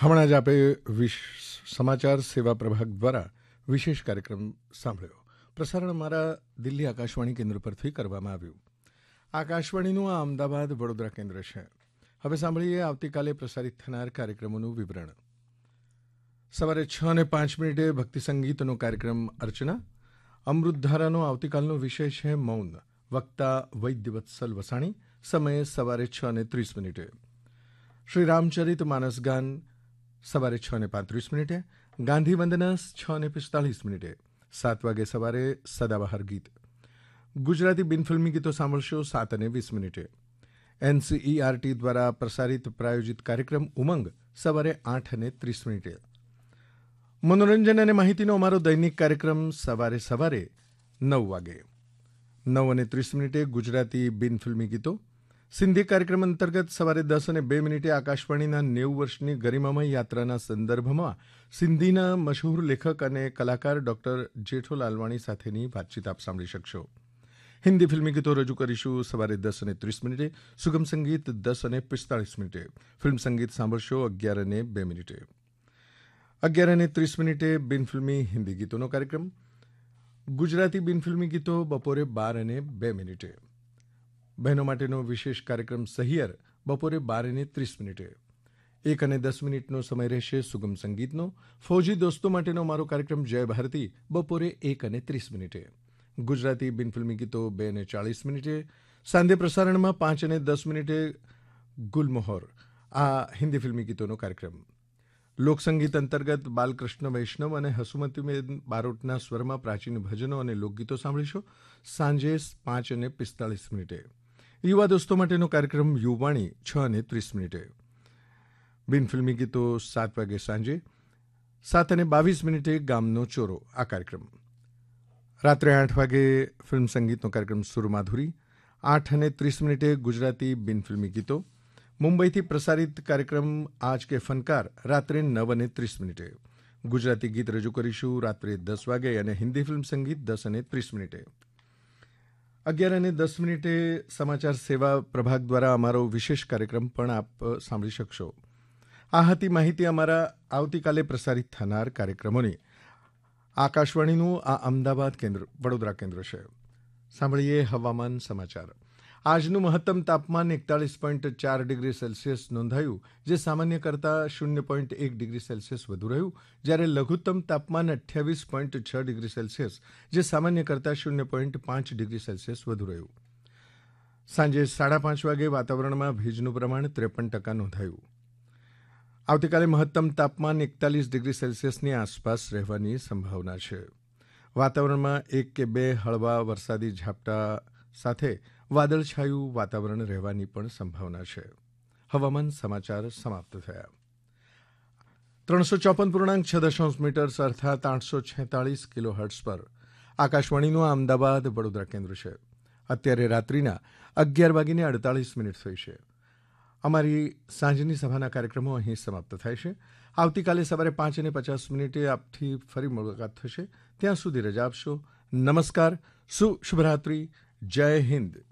હમણાં જ આપે સમાચાર સેવા પ્રભાગ દ્વારા વિશેષ કાર્યક્રમ સાંભળ્યો. પ્રસારણ અમારા દિલ્હી આકાશવાણી કેન્દ્ર પરથી કરવામાં આવ્યું. આકાશવાણીનું આ અમદાવાદ વડોદરા કેન્દ્ર છે. હવે સાંભળીએ આવતીકાલે પ્રસારિત થનાર કાર્યક્રમોનું વિવરણ. સવારે 6:05 ભક્તિ સંગીતનો કાર્યક્રમ અર્ચના. અમૃતધારાનો આવતીકાલનો વિષય છે મૌન. વક્તા વૈદ્યવત્સલ વસાણી. સમય સવારે 6:30. શ્રી રામચરિત માનસ ગાન સવારે 6:35. ગાંધી વંદના 6:45. 7 વાગે સવારે સદાબહાર ગીત. ગુજરાતી બિનફિલ્મી ગીતો સાંભળશો 7:20. એનસીઈઆરટી દ્વારા પ્રસારિત પ્રાયોજિત કાર્યક્રમ ઉમંગ સવારે 8:30. મનોરંજન અને માહિતીનો અમારો દૈનિક કાર્યક્રમ સવારે 9 વાગે. 9:30 ગુજરાતી બિનફિલ્મી ગીતો. સિંધી કાર્યક્રમ અંતર્ગત સવારે 10:02 આકાશવાણીના 90 વર્ષની ગરિમામય યાત્રાના સંદર્ભમાં સિંધીના મશહૂર લેખક અને કલાકાર ડોક્ટર જેઠો લાલવાણી સાથેની વાતચીત આપ સાંભળી શકશો. હિન્દી ફિલ્મી ગીતો રજૂ કરીશું સવારે 10:30. સુગમ સંગીત 10:45. ફિલ્મ સંગીત સાંભળશો 11:02. 11:30 બિનફિલ્મી હિન્દી ગીતોનો કાર્યક્રમ. ગુજરાતી બિનફિલ્મી ગીતો બપોરે 12:02. બહેનો માટેનો વિશેષ કાર્યક્રમ સહિયર બપોરે 12:30. 1:10 સમય રહેશે સુગમ સંગીતનો. ફૌજી દોસ્તો માટેનો મારો કાર્યક્રમ જય ભારતી બપોરે 1:30. ગુજરાતી બિનફિલ્મી ગીતો 2:40. સાંધે પ્રસારણમાં 5:10 ગુલમોહર આ હિન્દી ફિલ્મી ગીતોનો કાર્યક્રમ. લોકસંગીત અંતર્ગત બાલકૃષ્ણ વૈષ્ણવ અને હસુમતીબેન બારોટના સ્વરમાં પ્રાચીન ભજનો અને લોકગીતો સાંભળીશો સાંજે 5:45. યુવા દોસ્તો માટેનો કાર્યક્રમ યુવાણી 6:30. બિનફિલ્મી ગીતો 7 વાગે સાંજે. 7:22 ગામનો ચોરો આ કાર્યક્રમ. રાત્રે 8 વાગે ફિલ્મ સંગીતનો કાર્યક્રમ સુરમાધુરી. 8:30 ગુજરાતી બિનફિલ્મી ગીતો. મુંબઈથી પ્રસારિત કાર્યક્રમ આજ કે ફનકાર રાત્રે 9:30. ગુજરાતી ગીત રજૂ કરીશું રાત્રે 10 વાગે અને હિન્દી ફિલ્મ સંગીત 10:30. 11:10 સમાચાર સેવા પ્રભાગ દ્વારા અમારો વિશેષ કાર્યક્રમ પણ આપ સાંભળી શકશો. આ હતી માહિતી અમારા આવતીકાલે પ્રસારિત થનાર કાર્યક્રમોની. આકાશવાણીનું આ અમદાવાદ કેન્દ્ર વડોદરા કેન્દ્ર છે. સાંભળીએ હવામાન સમાચાર. આજનું મહત્તમ તાપમાન 41.4 ડિગ્રી સેલ્સિયસ નોંધાયું, જે સામાન્ય કરતાં 0.1 ડિગ્રી સેલ્સિયસ વધુ રહ્યું, જ્યારે લઘુત્તમ તાપમાન 28.6 ડિગ્રી સેલ્સિયસ, જે સામાન્ય કરતાં 0.5 ડિગ્રી સેલ્સિયસ વધુ રહ્યું. સાંજે 5:30 વાગે વાતાવરણમાં ભેજનું પ્રમાણ 53% નોંધાયું. આવતીકાલે મહત્તમ તાપમાન 41 ડિગ્રી સેલ્સિયસની આસપાસ રહેવાની સંભાવના છે. વાતાવરણમાં 1 કે 2 હળવા વરસાદી ઝાપટા સાથે વાદળછાયું વાતાવરણ રહેવાની પણ સંભાવના છે. હવામાન સમાચાર સમાપ્ત થયા. 354.6 મીટર્સ અર્થાત 846 કિલો હર્ટ્ઝ પર આકાશવાણીનું અમદાવાદ વડોદરા કેન્દ્ર છે. અત્યારે રાત્રિના 11:48 થઈ છે. અમારી સાંજની સભાના કાર્યક્રમો અહીં સમાપ્ત થાય છે. આવતીકાલે સવારે 5:50 આપથી ફરી મુલાકાત થશે. ત્યાં સુધી રજા આપશો. નમસ્કાર. શુભરાત્રિ. જય હિન્દ.